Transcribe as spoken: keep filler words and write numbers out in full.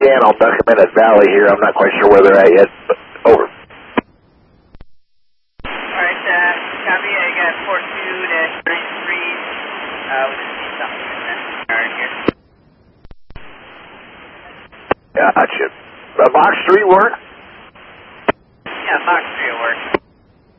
Dan, I'll duck them in at Valley here. I'm not quite sure where they're at yet, but over. Alright, uh, copy. I got four two dash thirty-three. Uh, we just need something in the yard here. Gotcha. Uh, box three work? Yeah, box three will work.